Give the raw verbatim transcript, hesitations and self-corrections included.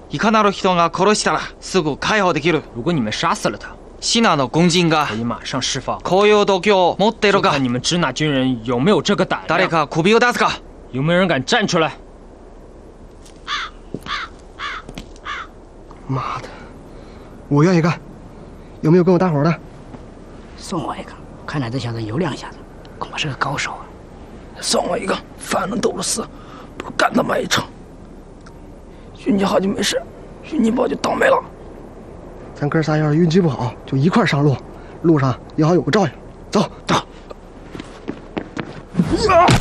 いかなる人が殺したらすぐ解放できる。 如果你们杀死了他， シナの軍人が可以马上释放。 こういう度胸を持っているか。 看你们支那军人有没有这个胆量。 誰か首を出すか。 有没有人敢站出来？ 妈的，我愿意干。有没有跟我搭伙的？ 送我一个，看来这小子有两下子，恐怕是个高手啊。 送我一个，反正都是死，不干他妈一场。运气好就没事，运气不好就倒霉了。 咱哥仨要是运气不好，就一块上路，路上也好有个照应。走走。啊